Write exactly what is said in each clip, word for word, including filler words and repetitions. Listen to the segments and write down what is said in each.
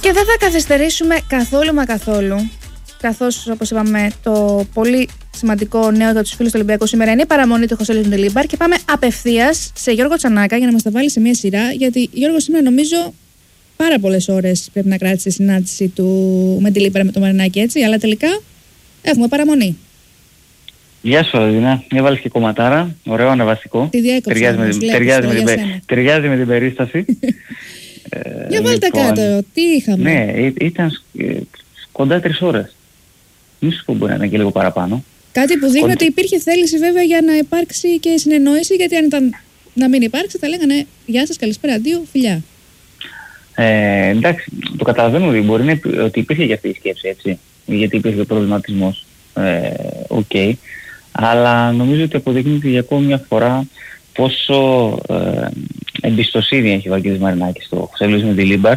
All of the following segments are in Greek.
Και δεν θα καθυστερήσουμε καθόλου μα καθόλου, καθώς όπως είπαμε το πολύ σημαντικό νέο για τους φίλους του Ολυμπιακού σήμερα είναι η παραμονή του Χωσέ Λουίς Μεντιλίμπαρ, και πάμε απευθείας σε Γιώργο Τσανάκα για να μας τα βάλει σε μια σειρά, γιατί Γιώργο σήμερα νομίζω πάρα πολλές ώρες πρέπει να κράτησε η συνάντηση του Μεντιλίμπαρ με το Μαρινάκη, έτσι, αλλά τελικά έχουμε παραμονή. Γεια σου Αδίνα, έβαλες και κομματάρα, ωραίο ανεβαστικό. Τη διέκοψα, ταιριάζει με την περίσταση. Για βάλτε λοιπόν, κάτω, τι είχαμε. Ναι, ήταν κοντά τρεις ώρες. Μη σου πω μπορεί να είναι και λίγο παραπάνω. Κάτι που δείχνει Κον... ότι υπήρχε θέληση βέβαια για να υπάρξει και συνεννόηση, γιατί αν ήταν να μην υπάρξει θα λέγανε γεια σας, καλησπέρα, αντίο, φιλιά. Ε, εντάξει, το καταλαβαίνω ότι μπορεί να, ότι υπήρχε και αυτή η σκέψη, έτσι, γιατί υπήρχε προβληματισμός. Οκ. Ε, okay. Αλλά νομίζω ότι αποδεικνύεται για ακόμη μια φορά πόσο ε, εμπιστοσύνη έχει ο Βαγγέλης Μαρινάκης στο Χωσέ Λουίς Μεντιλίμπαρ.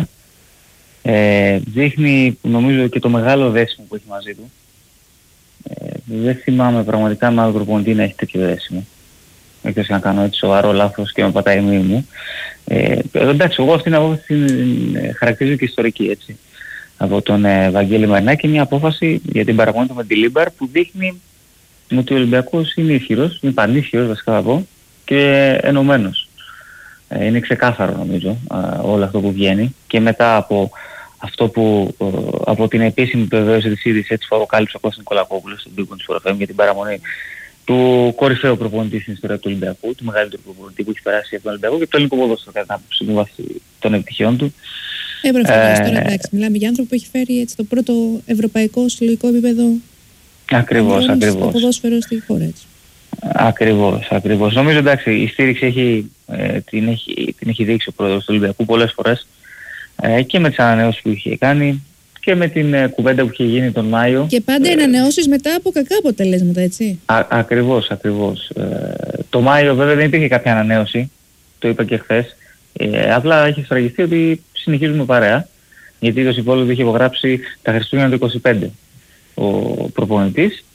Ε, δείχνει νομίζω και το μεγάλο δέσιμο που έχει μαζί του. Ε, δεν θυμάμαι πραγματικά με άλλο προπονητή να έχει τέτοιο δέσιμο. Εκτός να κάνω έτσι σοβαρό λάθος και με πατάει η μνήμη μου. Ε, εντάξει, εγώ αυτήν την απόφαση την ε, χαρακτηρίζω και ιστορική, έτσι. Από τον ε, Βαγγέλη Μαρινάκη, μια απόφαση για την παραμονή του Μεντιλίμπαρ που δείχνει ότι ο Ολυμπιακός είναι ισχυρός, είναι πανίσχυρος βασικά θα πω, και ενωμένος. Ε, είναι ξεκάθαρο νομίζω ε, όλο αυτό που βγαίνει, και μετά από αυτό που ε, από την επίσημη επιβεβαίωση της είδησης, έτσι φοροκάλυψε ο Κώστας Νικολακόπουλος στον τύπο της Φορεφέμ για την παραμονή του κορυφαίου προπονητή στην ιστορία του Ολυμπιακού, του μεγαλύτερου προπονητή που έχει περάσει από τον Ολυμπιακό και το ελληνικό ποδόσφαιρο κατά την άποψη μου βάσει των επιτυχιών του. Ε, προφανώς, τώρα εντάξει, μιλάμε για άνθρωπο που έχει φέρει έτσι, το πρώτο ευρωπαϊκό συλλογικό επίπεδο. Ακριβώς, ακριβώς. Το ποδόσφαιρο στη χώρα, έτσι. Ακριβώς, ακριβώς. Νομίζω εντάξει, η στήριξη έχει, ε, την, έχει, την έχει δείξει ο πρόεδρος του Ολυμπιακού πολλές φορές, ε, και με τις ανανεώσεις που είχε κάνει και με την ε, κουβέντα που είχε γίνει τον Μάιο. Και πάντα οι ανανεώσεις μετά από κακά αποτελέσματα, έτσι. Α, ακριβώς, ακριβώς. Ε, το Μάιο βέβαια δεν υπήρχε κάποια ανανέωση, το είπα και χθες. Ε, απλά έχει σφραγιστεί ότι συνεχίζουμε παρέα, γιατί το συμβόλαιο είχε υπογράψει τα Χριστούγεννα του είκοσι πέντε ο προπονητής.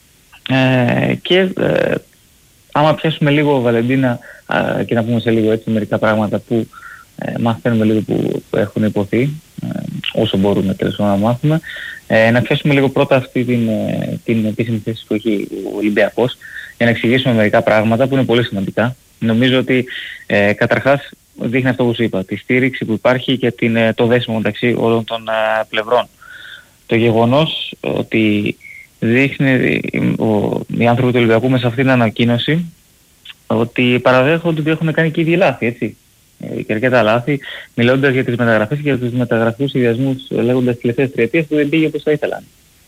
Ε, και ε, άμα πιάσουμε λίγο Βαλεντίνα ε, και να πούμε σε λίγο έτσι μερικά πράγματα που ε, μαθαίνουμε λίγο που, που έχουν υποθεί, ε, όσο μπορούμε τέλος να μάθουμε, ε, να πιάσουμε λίγο πρώτα αυτή την, ε, την επίσημη θέση που έχει ο Ολυμπιακός, για να εξηγήσουμε μερικά πράγματα που είναι πολύ σημαντικά. Νομίζω ότι ε, καταρχάς δείχνει αυτό που σου είπα, τη στήριξη που υπάρχει και την, ε, το δέσιμο μεταξύ όλων των ε, πλευρών. Το γεγονός ότι δείχνει ο, οι άνθρωποι του Ολυμπιακού μέσα σε αυτήν την ανακοίνωση ότι παραδέχονται ότι έχουν κάνει και ίδιοι λάθη, έτσι. Ε, και αρκετά λάθη, μιλώντας για τις μεταγραφές και για τους μεταγραφικούς συνδυασμούς, λέγοντας τις τελευταίες τριετίες που δεν πήγε όπως θα ήθελαν.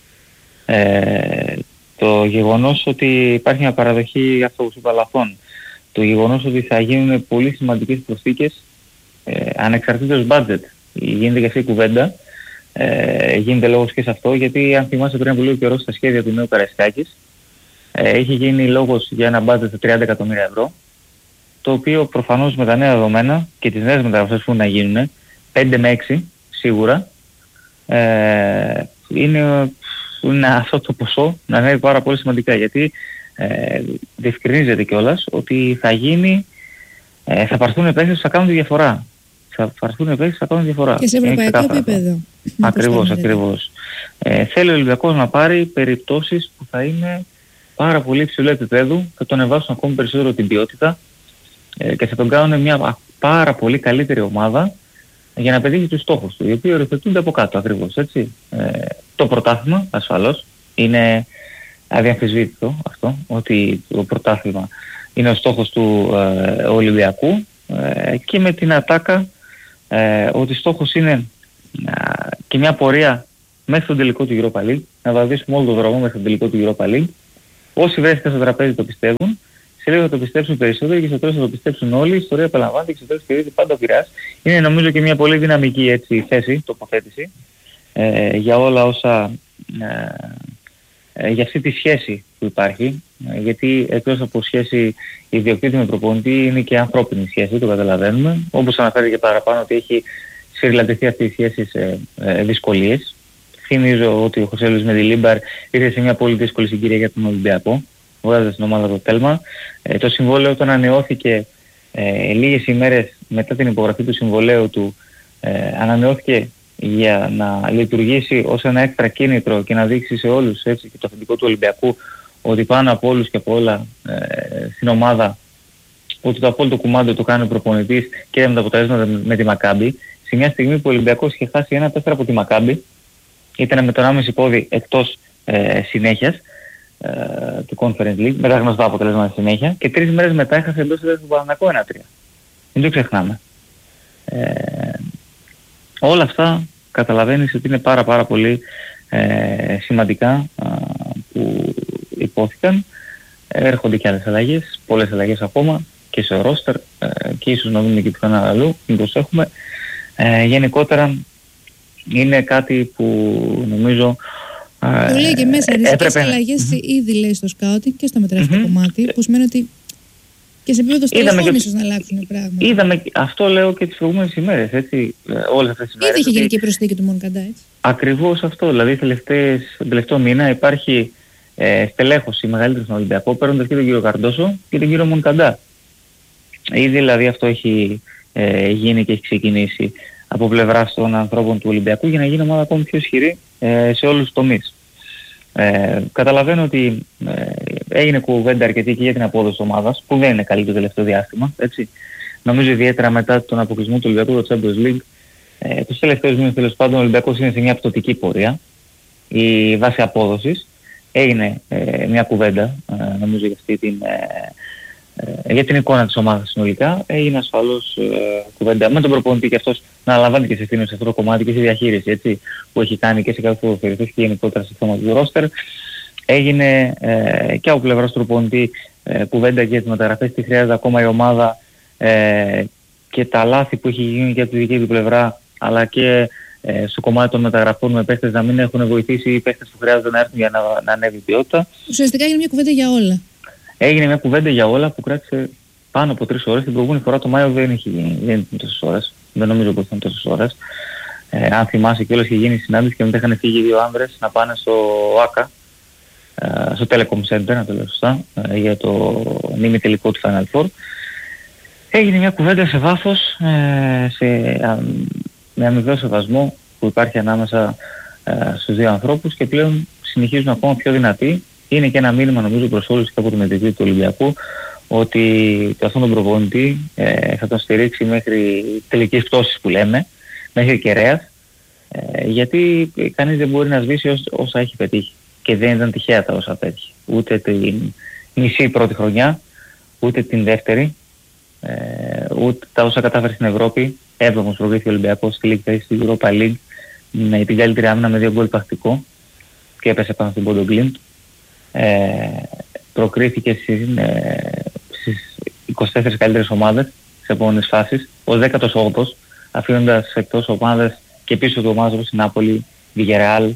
Ε, το γεγονός ότι υπάρχει μια παραδοχή για αυτό που σου είπα λαθών, το γεγονός ότι θα γίνουν πολύ σημαντικές προσθήκες ε, ανεξαρτήτως budget, γίνεται και αυτή η κουβέντα. Ε, γίνεται λόγος και σε αυτό, γιατί αν θυμάσαι πριν από λίγο καιρό στα σχέδια του νέου Καραϊσκάκης ε, έχει γίνει λόγος για ένα budget τριάντα εκατομμύρια ευρώ, το οποίο προφανώς με τα νέα δεδομένα και τις νέες μεταγραφές που να γίνουν πέντε με έξι σίγουρα ε, είναι, είναι αυτό το ποσό να ανέβει πάρα πολύ σημαντικά, γιατί ε, διευκρινίζεται κιόλας ότι θα γίνει ε, θα πάρθουν επέκταση που θα κάνουν τη διαφορά. Θα πάρθουν επέκταση που θα κάνουν διαφορά. Και σε ευρωπαϊκό επίπεδο. Ακριβώς, ακριβώς. Ε, θέλει ο Ολυμπιακός να πάρει περιπτώσεις που θα είναι πάρα πολύ υψηλού επίπεδου, θα τον ανεβάσουν ακόμη περισσότερο την ποιότητα ε, και θα τον κάνουν μια πάρα πολύ καλύτερη ομάδα για να πετύχει τους στόχους του, οι οποίοι οριοθετούνται από κάτω ακριβώς, έτσι. Ε, το πρωτάθλημα, ασφαλώς, είναι αδιαμφισβήτητο αυτό, ότι το πρωτάθλημα είναι ο στόχος του ε, Ολυμπιακού ε, και με την ατάκα ε, ότι στόχος είναι και μια πορεία μέχρι τον τελικό του Europa League, να βαδίσουμε όλο τον δρόμο μέχρι τον τελικό του Europa League. Όσοι βρέθηκαν στο τραπέζι το πιστεύουν, σε λίγο θα το πιστέψουν περισσότερο και στο τέλος θα το πιστέψουν όλοι. Η ιστορία επαναλαμβάνεται και στο τέλος κερδίζει πάντα ο Πειραιάς. Είναι νομίζω και μια πολύ δυναμική έτσι, θέση, τοποθέτηση ε, για όλα όσα, ε, ε, για αυτή τη σχέση που υπάρχει. Ε, γιατί εκτός από σχέση ιδιοκτήτη με προπονητή είναι και ανθρώπινη σχέση, το καταλαβαίνουμε. Όπως αναφέρει και παραπάνω ότι έχει συρρηλατηθεί αυτή η σχέση σε ε, δυσκολίες. Θυμίζω ότι ο Χωσέ Λουίς Μεντιλίμπαρ ήρθε σε μια πολύ δύσκολη συγκυρία για τον Ολυμπιακό, βγάζοντας την ομάδα το τέλμα. Ε, το συμβόλαιο όταν ανανεώθηκε ε, λίγες ημέρες μετά την υπογραφή του συμβολέου του, ε, ανανεώθηκε για να λειτουργήσει ως ένα έξτρα κίνητρο και να δείξει σε όλους, έτσι, και το αφεντικό του Ολυμπιακού, ότι πάνω από όλους και από όλα ε, στην ομάδα, ότι το απόλυτο κουμάντο το κάνει ο προπονητής και με τα αποτελέσματα με τη Μακάμπι. Σε μια στιγμή που ο Ολυμπιακός είχε χάσει ένα τέσσερα από τη Μακάμπι, ήταν με τον άμεση πόδι εκτός ε, συνέχειας ε, του Conference League, με τα γνωστά αποτελέσματα συνέχεια, και τρεις μέρες μετά έχασε εντός του Παναθηναϊκού ένα τρία. Δεν το ξεχνάμε. Ε, όλα αυτά καταλαβαίνεις ότι είναι πάρα πάρα πολύ ε, σημαντικά α, που υπόθηκαν. Έρχονται και άλλες αλλαγές, πολλές αλλαγές ακόμα και σε ρόστερ ε, και ίσως να δούμε και πιθανά αλλού, μήπως έχουμε. Ε, γενικότερα είναι κάτι που νομίζω ε, το λέει και μέσα, έπρεπε... αλλαγές mm-hmm. ήδη λέει στο σκάουτινγκ και στο μεταγραφικό mm-hmm. κομμάτι, που σημαίνει ότι και σε επίπεδο στελεχών και... ίσως να αλλάξουν πράγματα. Είδαμε, αυτό λέω και τις προηγούμενες ημέρες, έτσι, όλες αυτές τις ημέρες. Ήδη είχε γίνει και η προσθήκη του Μονκαντά, έτσι. Ακριβώς αυτό, δηλαδή τελευταίες, τον τελευταίο μήνα υπάρχει ε, στελέχωση μεγαλύτερη στον Ολυμπιακό, παίρνοντας και τον κύριο Καρντόσο και τον κύριο Μονκαντά. Ήδη δηλαδή αυτό έχει ε, γίνει και έχει ξεκινήσει από πλευράς των ανθρώπων του Ολυμπιακού για να γίνει ομάδα ακόμη πιο ισχυρή ε, σε όλους τους τομείς. Ε, καταλαβαίνω ότι ε, έγινε κουβέντα αρκετή και για την απόδοση της ομάδας, που δεν είναι καλή το τελευταίο διάστημα, έτσι. Νομίζω ιδιαίτερα μετά τον αποκλεισμό του Ολυμπιακού το Champions League, ε, τους τελευταίους μήνες τέλος πάντων ο Ολυμπιακός είναι σε μια πτωτική πορεία. Η βάση απόδοσης έγινε ε, μια κουβέντα, ε, νομίζω για αυτή την... Ε, Ε, για την εικόνα της ομάδας συνολικά, έγινε ασφαλώς ε, κουβέντα με τον προπονητή και αυτός να λαμβάνει και σε ευθύνη σε αυτό το κομμάτι και στη διαχείριση, έτσι, που έχει κάνει και σε κάποιους ποδοσφαιριστές και γενικότερα στο θέμα του ρόστερ. Έγινε ε, και από πλευράς του προπονητή ε, κουβέντα για τις μεταγραφές, τι χρειάζεται ακόμα η ομάδα ε, και τα λάθη που έχει γίνει και από τη δική του πλευρά, αλλά και ε, στο κομμάτι των μεταγραφών με παίχτες να μην έχουν βοηθήσει ή παίχτες που χρειάζεται να έρθουν για να, να ανέβει η ποιότητα. Ουσιαστικά έγινε μια κουβέντα για όλα. Έγινε μια κουβέντα για όλα που κράτησε πάνω από τρεις ώρες. Την προηγούμενη φορά το Μάιο δεν είχε γίνει, δεν ήταν τόσες ώρες. Δεν νομίζω πως ήταν τόσες ώρες. Ε, αν θυμάσαι κιόλας είχε γίνει συνάντηση και μετά είχαν φύγει δύο άνδρες να πάνε στο ΆΚΑ, ε, στο Telecom Center, να το λέω σωστά, ε, για το νήμι τελικό του Final Four. Έγινε μια κουβέντα σε βάθος, ε, σε, α, με αμοιβαίο σεβασμό που υπάρχει ανάμεσα ε, στους δύο ανθρώπους και πλέον συνεχίζουν ακόμα πιο δυνατοί. Είναι και ένα μήνυμα νομίζω προς όλους και από την μετρητή του Ολυμπιακού ότι αυτόν τον προπονητή ε, θα τον στηρίξει μέχρι τελικής πτώσης που λέμε, μέχρι κεραίας, ε, γιατί κανείς δεν μπορεί να σβήσει ως, όσα έχει πετύχει και δεν ήταν τυχαία τα όσα πέτυχε. Ούτε την μισή πρώτη χρονιά, ούτε την δεύτερη, ε, ούτε τα όσα κατάφερε στην Ευρώπη. Έβδομος προκρίθηκε ο Ολυμπιακός στη League, στη Europa League με την καλύτερη άμυνα με δύο γκολ πρακτικό και έπεσε πάνω στην Πόντο Γκλίντ. Ε, προκρίθηκε στις, ε, στις είκοσι τέσσερις καλύτερες ομάδες σε επόμενες φάσεις, ως δέκατος όγδοος, αφήνοντας εκτός ομάδες και πίσω του ομάδες όπως η Νάπολη, η Βιγερεάλ,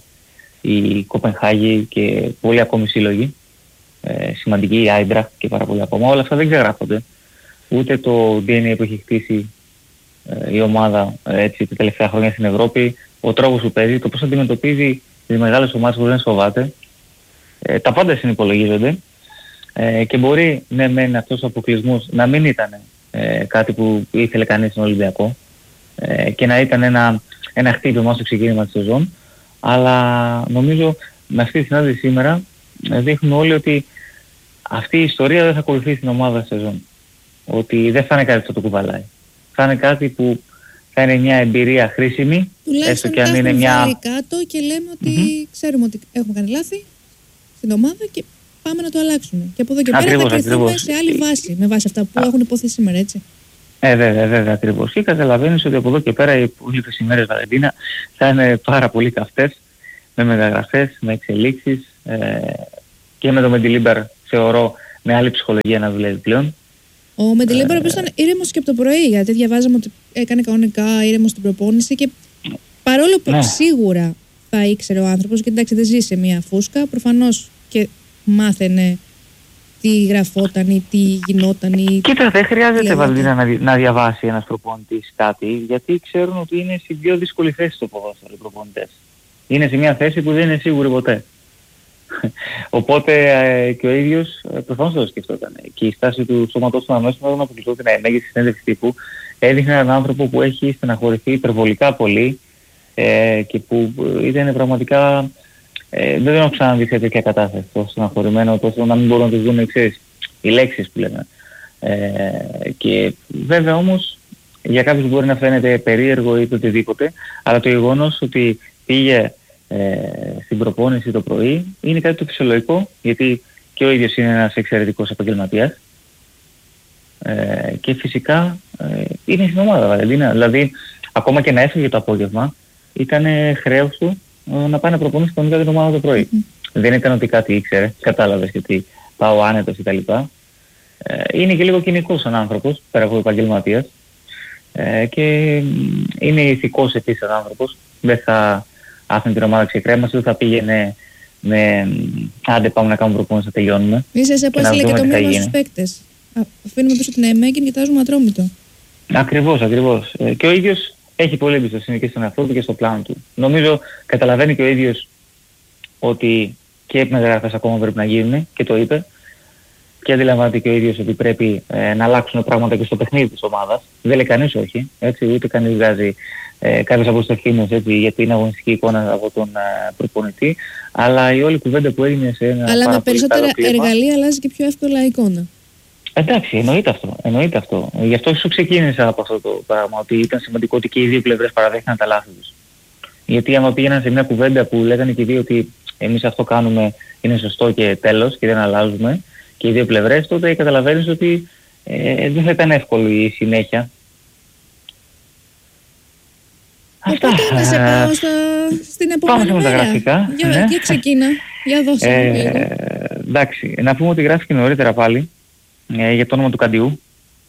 η Κοπενχάγη και πολλοί ακόμη σύλλογοι, ε, σημαντική η Άιντραχτ και πάρα πολλοί ακόμα. Όλα αυτά δεν ξεγράφονται. Ούτε το ντι εν έι που έχει χτίσει ε, η ομάδα ε, έτσι, τα τελευταία χρόνια στην Ευρώπη, ο τρόπος που παίζει, το πώς αντιμετωπίζει τις μεγάλες ομάδες που δεν σοβάται. Ε, τα πάντα συνυπολογίζονται ε, και μπορεί ναι μεν αυτός ο αποκλεισμός να μην ήταν ε, κάτι που ήθελε κανείς στον Ολυμπιακό ε, και να ήταν ένα, ένα χτύπημα στο ξεκίνημα της σεζόν, αλλά νομίζω με αυτή τη συνάντηση σήμερα ε, δείχνουν όλοι ότι αυτή η ιστορία δεν θα ακολουθήσει την ομάδα σεζόν, ότι δεν θα είναι κάτι που το κουβαλάει, θα είναι κάτι που θα είναι μια εμπειρία χρήσιμη, τουλάχιστον έστω και αν είναι μια... κάτω και λέμε ότι mm-hmm. ξέρουμε ότι έχουμε κάνει λάθη στην ομάδα και πάμε να το αλλάξουμε. Και από εδώ και ακριβώς, πέρα θα κρυθούμε ακριβώς. σε άλλη βάση, με βάση αυτά που Α. έχουν υποθεί σήμερα, έτσι. Ε, βέβαια, βέβαια, ακριβώς. Και καταλαβαίνεις ότι από εδώ και πέρα οι υπόλοιπες ημέρες, Βαλεντίνα, θα είναι πάρα πολύ καυτές, με μεταγραφές, με εξελίξεις ε, και με το Μεντιλίμπαρ θεωρώ με άλλη ψυχολογία να δουλεύει πλέον. Ο Μεντιλίμπαρ ε, ήταν ήρεμος και από το πρωί, γιατί διαβάζαμε ότι έκανε κανονικά ήρεμος στην προπόνηση και παρόλο που ναι. σίγουρα θα ήξερε ο άνθρωπος, και εντάξει δεν ζει σε μια φούσκα, προφανώς και μάθαινε τι γραφόταν ή τι γινόταν ή... Κοίτα, δεν χρειάζεται Βαλντίνα να, να διαβάσει ένας προπονητής κάτι, γιατί ξέρουν ότι είναι στην πιο δύσκολη θέση στο ποδόσφαιρο οι προπονητές. Είναι σε μια θέση που δεν είναι σίγουροι ποτέ. Οπότε ε, και ο ίδιος ε, προφανώς το σκεφτόταν. Και η στάση του σώματος του αμέσως όταν αποκλειστόταν η μέγιστη συνέντευξη τύπου έδειχνε έναν άνθρωπο που έχει στεναχωρηθεί υπερβολικά πολύ ε, και που ήταν πραγματικά, ε, δεν έχω ξαναδεί σε τέτοια κατάσταση, τόσο στεναχωρημένο, τόσο να μην μπορούν να τους δουν εξής, οι λέξεις που λέμε. Ε, και βέβαια όμως για κάποιους μπορεί να φαίνεται περίεργο ή το οτιδήποτε, αλλά το γεγονός ότι πήγε ε, στην προπόνηση το πρωί είναι κάτι το φυσιολογικό, γιατί και ο ίδιος είναι ένας εξαιρετικός επαγγελματίας ε, και φυσικά ε, είναι στην ομάδα Βαλεντίνα. Δηλαδή ακόμα και να έφυγε το απόγευμα ήταν χρέος του ε, να πάει να προπονήσει κανονικά την ομάδα το πρωί. Mm-hmm. Δεν ήταν ότι κάτι ήξερε, κατάλαβες, γιατί πάω άνετος κτλ. Ε, είναι και λίγο κοινικός σαν άνθρωπος, πέρα από επαγγελματίας, ε, και είναι ηθικός επίσης σαν άνθρωπος. Δεν θα άφηνε την ομάδα ξεκρέμαση, δεν θα πήγαινε με άντε πάμε να κάνουμε προπόνηση, να τελειώνουμε. Είσαι σε που έστειλε και το μήνυμα στους παίκτες. Αφήνουμε πίσω την ΕΜΕ και κοιτάζουμε Ατρόμητο. Ακριβώς, ακριβώς. Ε, και ο ίδιος έχει πολύ εμπιστοσύνη και στον εαυτό του και στο πλάνο του. Νομίζω καταλαβαίνει και ο ίδιος ότι και μεταγραφές ακόμα πρέπει να γίνουν και το είπε. Και αντιλαμβάνεται και ο ίδιος ότι πρέπει ε, να αλλάξουν πράγματα και στο παιχνίδι της ομάδας. Δεν λέει κανείς όχι, έτσι, ούτε κανείς βγάζει ε, κάποιες αποστοχήνες γιατί είναι αγωνιστική εικόνα από τον ε, προπονητή. Αλλά η όλη κουβέντα που έγινε σε ένα. Αλλά με περισσότερα εργαλεία αλλάζει και πιο εύκολα εικόνα. Εντάξει, εννοείται αυτό. Εννοείται αυτό. Γι' αυτό σου ξεκίνησα από αυτό το πράγμα, ότι ήταν σημαντικό ότι και οι δύο πλευρές παραδέχτηκαν τα λάθη τους. Γιατί άμα πήγαιναν σε μια κουβέντα που λέγανε και οι δύο ότι εμείς αυτό κάνουμε είναι σωστό και τέλος και δεν αλλάζουμε, και οι δύο πλευρές, τότε καταλαβαίνεις ότι ε, δεν θα ήταν εύκολη η συνέχεια. Οπότε να σε πάω στα, στην επόμενη πάμε μέρα. Πάμε σε γραφικά. Για, ναι. για ξεκίνα, για δώσε ε, εντάξει, να πούμε ότι γράφει και νωρίτερα πάλι ε, για το όνομα του Καντιού.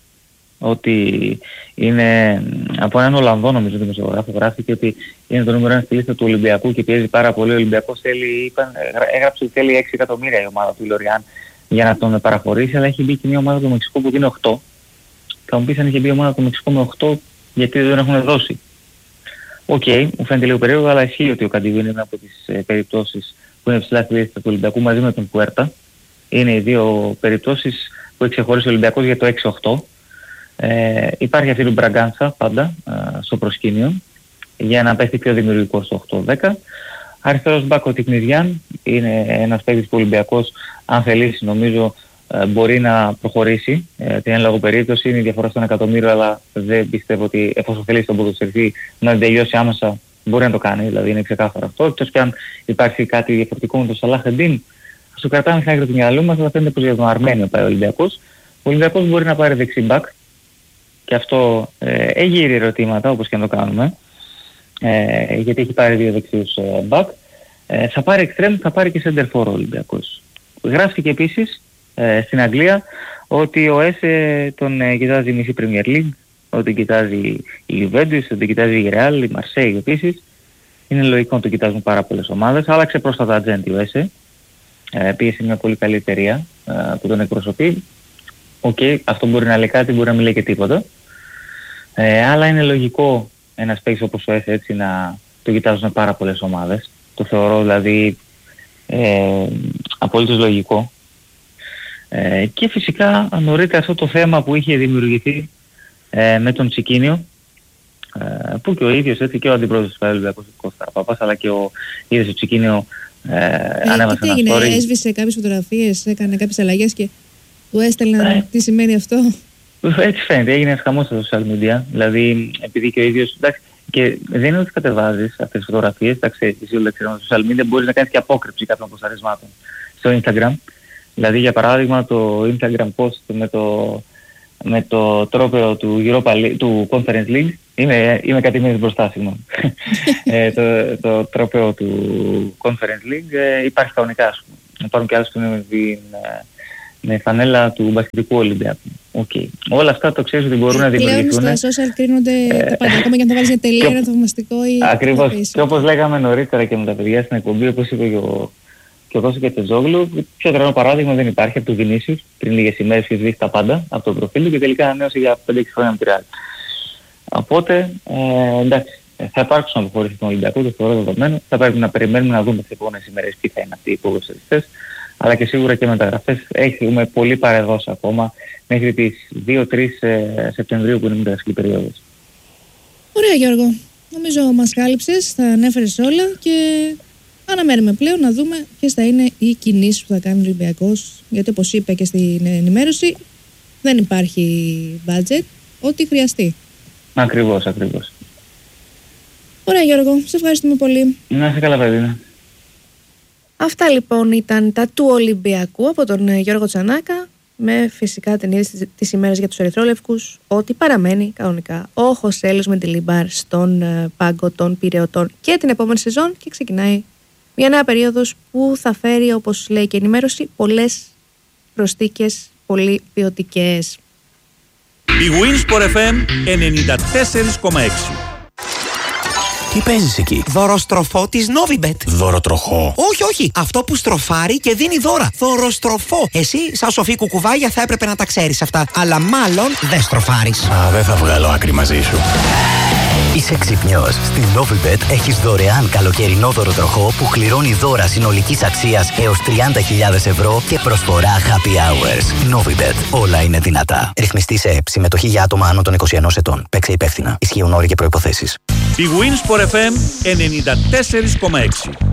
Ότι είναι από έναν Ολλανδό, νομίζω, δημοσιογράφο, γράφει και ότι είναι το νούμερο ένα στη λίστα του Ολυμπιακού και πιέζει πάρα πολύ. Ο Ολυμπιακός θέλει, είπαν, έγραψε ότι θέλει έξι εκατομμύρια η ομάδα του Λοριάν για να τον παραχωρήσει, αλλά έχει μπει και μια ομάδα του Μεξικού που είναι οκτώ. Θα μου πεις αν είχε μπει η ομάδα του Μεξικού με οκτώ, γιατί δεν έχουν δώσει. Οκ, okay, μου φαίνεται λίγο περίεργο, αλλά ισχύει ότι ο Καντιβί είναι μια από τις ε, περιπτώσεις που είναι ψηλά στη λίστα του Ολυμπιακού μαζί με τον Πουέρτα. Είναι οι δύο περιπτώσεις που έχει ξεχωρίσει ο Ολυμπιακός για το έξι οκτώ. Ε, υπάρχει αυτή του Μπραγκάνσα πάντα ε, στο προσκήνιο για να πέσει πιο δημιουργικό στο οκτώ δέκα. Αριστερός μπακ ο Τικνιδιάν είναι ένας παίκτης που ο Ολυμπιακός, αν θελήσει, νομίζω ε, μπορεί να προχωρήσει. Ε, την έλογο περίπτωση είναι η διαφορά στον εκατομμύριο, αλλά δεν πιστεύω ότι εφόσον θελήσει τον ποδοσφαιριστή να τελειώσει άμεσα μπορεί να το κάνει, δηλαδή είναι ξεκάθαρο αυτό. Εκτός και αν υπάρχει κάτι διαφορετικό με τον Σαλάχ Εντίν, θα σου κρατάμε στην άκρη του μυαλού μας, αλλά φαίνεται πως για τον Αρμένιο πάει ο Ολυμπιακός. Ο Ολυμπιακός μπορεί να πάρει δεξί μπακ και αυτό ε, εγείρει ερωτήματα, όπως και να το κάνουμε. Ε, γιατί έχει πάρει δύο δεξιούς ε, μπακ. Ε, θα πάρει εξτρέμ, θα πάρει και center for ο Ολυμπιακός. Γράφτηκε επίσης ε, στην Αγγλία ότι ο ΕΣΕ τον ε, κοιτάζει η μισή Premier League, ότι κοιτάζει η Juventus, ότι κοιτάζει η Real, η Marseille επίσης. Είναι λογικό να το κοιτάζουν πάρα πολλές ομάδες. Άλλαξε πρόσφατα ατζέντη ο ΕΣΕ. Ε, πήγε σε μια πολύ καλή εταιρεία ε, που τον εκπροσωπεί. Οκ, okay, αυτό μπορεί να λέει κάτι, μπορεί να μην λέει και τίποτα. Ε, αλλά είναι λογικό ένα παίκτης όπως ο ΕΣΕ έτσι να το κοιτάζουν πάρα πολλές ομάδες. Το θεωρώ δηλαδή ε, απολύτως λογικό. Ε, και φυσικά νωρίτερα αυτό το θέμα που είχε δημιουργηθεί ε, με τον Τσικίνιο, ε, που και ο ίδιος έτσι και ο αντιπρόεδρος του Ολυμπιακού Κώστα Παπάς, αλλά και ο ίδιος ο Τσικίνιο ε, ε, ανέβασε ένα έγινε, story. Έσβησε κάποιες φωτογραφίες, έκανε κάποιες αλλαγές και του έστελναν ε, τι σημαίνει αυτό. Έτσι φαίνεται, έγινε ένας χαμός στα social media, δηλαδή επειδή και ο ίδιος, εντάξει, και δεν είναι ότι κατεβάζεις αυτές τις φωτογραφίες, εντάξει, εσύ όλα ξέρουμε στα social media, μπορείς να κάνεις και απόκρυψη κάποιων ποσταρισμάτων στο Instagram. Δηλαδή για παράδειγμα το Instagram post με το, με το τρόπαιο του, Europa, του Conference League, είμαι, είμαι κάτι μήνες μπροστά, συγγνώμη. ε, το, το τρόπαιο του Conference League ε, υπάρχει κανονικά, ας πούμε. Υπάρχουν και άλλες που είναι με την... με φανέλα του μπασκετικού Ολυμπιακού. Okay. Όλα αυτά το ξέρεις ότι μπορούν να δημιουργηθούν. Πλέον στα social κρίνονται τα πάντα. Ακόμα και αν θα βάλεις μια τελεία, είναι θαυμαστικό ή... Ακριβώς. Και όπως λέγαμε νωρίτερα και με τα παιδιά στην εκπομπή, όπως είπε και ο, και ο Κώστας και ο Τζόγλου, πιο τρανό παράδειγμα δεν υπάρχει από τον Βινίσιους. Πριν λίγες ημέρες και σβήσει τα πάντα από το προφίλ του και τελικά ανανέωσε για πέντε έξι χρόνια με τη Real. Οπότε, ε, εντάξει, θα υπάρξουν αποχωρήσεις στον Ολυμπιακό, το θεωρώ δεδομένο. Θα πρέπει να περιμένουμε να δούμε τις επόμενες ημέρες ποιοι θα είναι αυτοί οι ποδοσφαιριστές. Αλλά και σίγουρα και μεταγραφές. Έχουμε πολύ παρεδώσει ακόμα μέχρι τις δύο με τρεις Σεπτεμβρίου που είναι η μεταγραφική περίοδος. Ωραία, Γιώργο. Νομίζω μας κάλυψες, θα ανέφερες όλα και αναμένουμε πλέον να δούμε ποιες θα είναι οι κινήσεις που θα κάνει ο Ολυμπιακός. Γιατί όπως είπε και στην ενημέρωση, δεν υπάρχει budget, ό,τι χρειαστεί. Ακριβώς, ακριβώς. Ωραία Γιώργο, σε ευχαριστούμε πολύ. Να είσαι καλά παιδί. Αυτά λοιπόν ήταν τα του Ολυμπιακού από τον Γιώργο Τσανάκα, με φυσικά την είδηση της ημέρας για τους ερυθρόλευκους ότι παραμένει κανονικά ο Χωσέ Μεντιλίμπαρ στον πάγκο των Πειραιωτών και την επόμενη σεζόν και ξεκινάει μια νέα περίοδος που θα φέρει, όπως λέει και η ενημέρωση, πολλές προσθήκες πολύ ποιοτικές. Η Winsport εφ εμ ενενήντα τέσσερα κόμμα έξι. Τι παίζεις εκεί? Δωροστροφό της Novibet. Δωροτροχό? Όχι, όχι. Αυτό που στροφάρει και δίνει δώρα. Δωροστροφό. Εσύ, σαν σοφή κουκουβάγια, θα έπρεπε να τα ξέρεις αυτά. Αλλά μάλλον δεν στροφάρεις. Α, δεν θα βγάλω άκρη μαζί σου. Είσαι ξυπνιός. Στην Novibet έχεις δωρεάν καλοκαιρινό δωροτροχό που κληρώνει δώρα συνολικής αξίας έως τριάντα χιλιάδες ευρώ και προσφορά happy hours. Novibet. Όλα είναι δυνατά. Ρυθμιστή σε ΕΠ. Συμμετοχή για άτομα άνω των είκοσι ενός ετών. Παίξε υπεύθυνα. Ισχύουν όροι και προϋποθέσεις. Η Winsport εφ εμ ενενήντα τέσσερα κόμμα έξι.